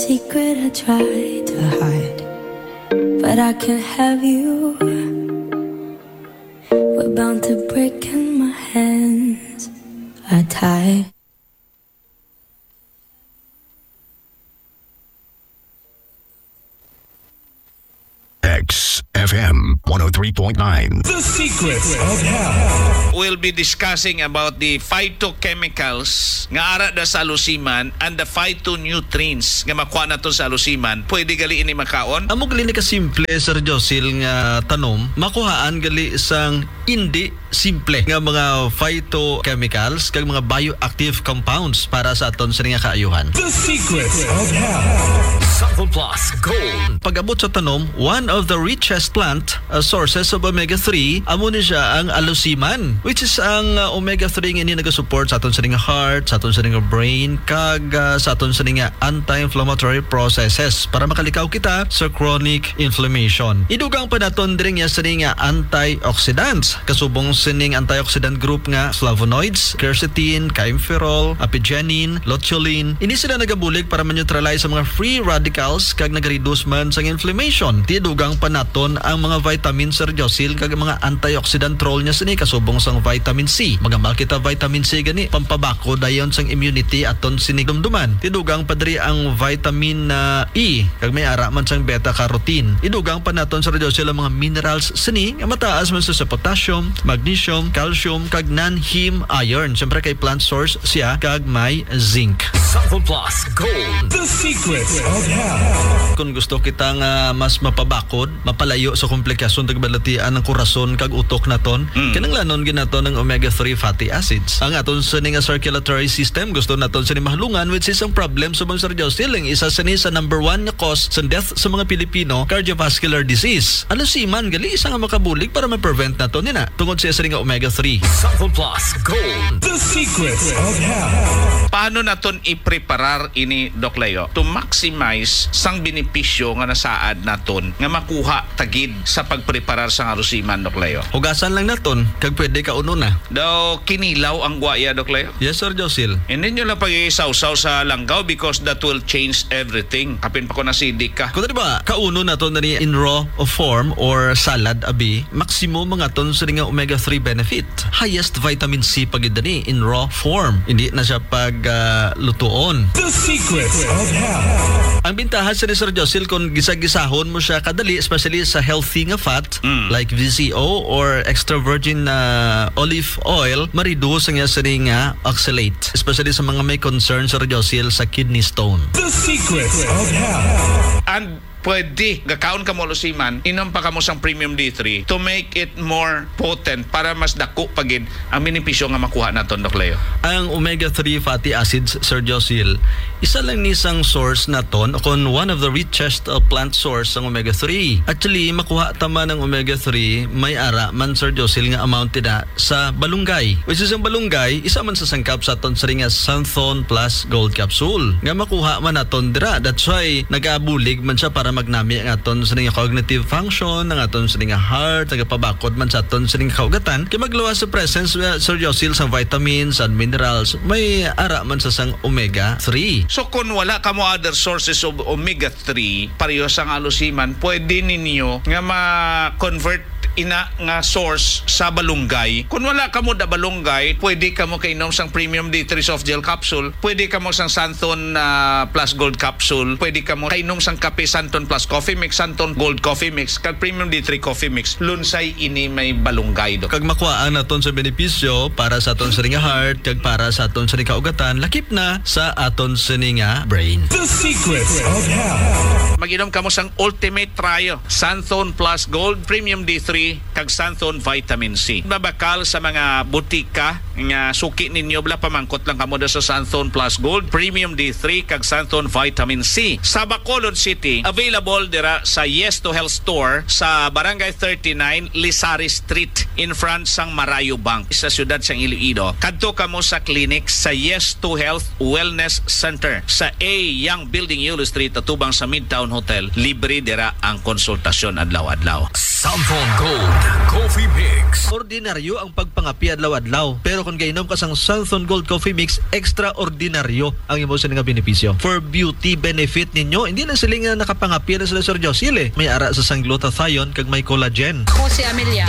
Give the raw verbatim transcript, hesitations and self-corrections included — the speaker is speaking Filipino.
Secret I try to hide, but I can't have you. We're bound to break and my hands are tied. X F M one oh three point nine. The Secrets of Health. We'll be discussing about the phytochemicals nga ara da sa alusiman and the phytonutrients nga makuha na to sa alusiman. Pwede gali ini makaon? Amo gali ni ka simple Sir Josil nga tanom, makuhaan gali isang hindi simple nga mga phytochemicals kag mga bioactive compounds para sa aton sa nga kaayuhan. The Secrets of Health. Sample Plus Gold. Pag-abot sa tanom, one of the richest plant uh, sources of omega three amo ni siya ang alusiman, which is ang uh, omega three nga ini nagasupport sa aton sa nga heart, sa aton sa nga brain kag uh, sa aton sa nga anti-inflammatory processes para makalikaw kita sa chronic inflammation. Idugang pa naton diri nga sa nga antioxidants kasubong sining antioxidant group nga flavonoids, quercetin, kaempferol, apigenin, luteolin. Ini sila nagabulig para ma-neutralize sa mga free radicals kag nag-reduce man sa inflammation. Tidugang pa naton ang mga vitamins Sir Josil kag mga antioxidant role niya sini kasubong sang vitamin C. Magamal kita vitamin C gani pampabako dayon sang immunity aton sini dumduman. Tidugang pa diri ang vitamin na uh, E kag may ara man sang beta carotene. Idugang pa naton Sir Josil ang mga minerals sini nga mataas man sa potassium, magnesium, calcium kag non-heme iron. Siyempre kay plant source siya kag may zinc. Sample Plus Gold. The Secrets of Health. Kung gusto kita nga mas mapabakod, mapalayo sa komplikasyon tagbalatian ng kurason kag utok naton, mm. kinanglanon ginaton ng omega three fatty acids. Ang aton sa nga circulatory system gusto naton sa mahulungan, which is ang problem sa mga Sir Josil, isa sa ni sa number one nga cause sa death sa mga Pilipino, cardiovascular disease. Alusiman gali isa nga makabulig para ma-prevent naton nina tungod sa isa nga omega three. Sample Plus Gold. The Secrets of Health. Paano naton i-preparar ini Doc Leo to maximize sang benepisyo nga nasaad naton nga makuha tagid sa pagpreparar sa alusiman Doc Leo? Hugasan lang naton kag pwede ka uno na. Daw kinilaw ang guaya Doc Leo? Yes Sir Josil. Hindi nyo lang pag-iisaw-saw sa langgaw because that will change everything. Kapin pa ko na sidik ka. Kung diba, kauno na to na ni in raw form or salad abi, maximum mga ton sa nga omega three benefit. Highest vitamin C pagid ni in raw form. Hindi na siya pag uh, lutuon. The Secrets of Health. Ang bintahan sa ni Sir Josil kung gisa-gisahon mo siya kadali, especially sa healthy nga fat mm. like V C O or extra virgin uh, olive oil, ma-reduce nga sa nga oxalate, especially sa mga may concern Sir Josil sa kidney stone. The Secrets of Health. And pwede gakaon ka mo alusiman, inom pa ka mo sang premium D three to make it more potent para mas dako pagid ang benepisyo nga makuha naton Doc Leo. Ang omega three fatty acids Sir Josil, isa lang ni isang source naton kung one of the richest uh, plant source ang omega three. Actually makuha tama ng omega three may ara man Sir Josil nga amount na sa balunggay, which is ang balunggay isa man sa sangkap sa aton sa nga Santhon Plus Gold Capsule nga makuha man naton dira. That's why nagabulig man siya para magnami ang aton sa nga cognitive function, ang aton sa nga heart, nagapabakod man sa aton sa nga kaugatan kay magluwas sa presence uh, Sir Josil sa vitamins and minerals may ara man sa sang omega three. So kung wala ka mo other sources of omega three pareho sang alusiman, pwede ninyo nga ma-convert ina nga source sa balunggay. Kung wala ka mo da balunggay, pwede ka mo kainom sang premium D three soft gel capsule, pwede ka mo sang Santhon uh, Plus Gold capsule, pwede ka mo kainom sang kape Santhon Plus Coffee Mix, Santhon Gold Coffee Mix, kag premium D three Coffee Mix. Lunsay ini may balunggay do. Kag makuhaan naton sa benepisyo para sa aton sa nga heart, kag para sa aton sa nga kaugatan, lakip na sa aton sa nga brain. The Secrets of Health. Mag-inom ka mo sang Ultimate Trio, Santhon Plus Gold, Premium D three, kag Santhon Vitamin C. Babakal sa mga butika nga suki ninyo, bala pamangkot lang kamo sa Santhon Plus Gold, Premium D three, kag Santhon Vitamin C. Sa Bacolod City, available dira sa Yes to Health Store sa Barangay thirty-nine, Lisari Street, in front sang Marayo Bank, sa siyudad sang Iloilo. Kadto kamo sa clinic sa Yes to Health Wellness Center sa A Young Building, Yulo Street, atubang sa Midtown Hotel. Libre dira ang konsultasyon adlaw-adlaw. Sample Gold. Gold Coffee Mix. Ordinaryo ang pagpangapi adlaw-adlaw. Pero kung gainom ka sang Sanson Gold Coffee Mix, extraordinaryo ang imo sa nga benepisyo. For beauty benefit ninyo, hindi na sila nga nakapangapi na sila Sir Josil eh. May ara sa sang glutathione kag may collagen. Ako si Amelia.